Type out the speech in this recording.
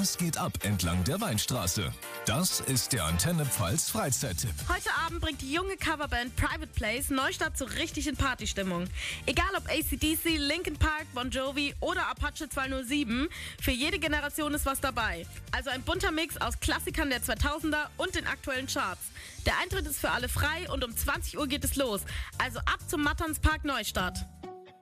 Was geht ab entlang der Weinstraße? Das ist der Antenne Pfalz Freizeittipp. Heute Abend bringt die junge Coverband Private Place Neustadt so richtig in Partystimmung. Egal ob AC/DC, Linkin Park, Bon Jovi oder Apache 207, für jede Generation ist was dabei. Also ein bunter Mix aus Klassikern der 2000er und den aktuellen Charts. Der Eintritt ist für alle frei und um 20 Uhr geht es los. Also ab zum Matternspark Neustadt.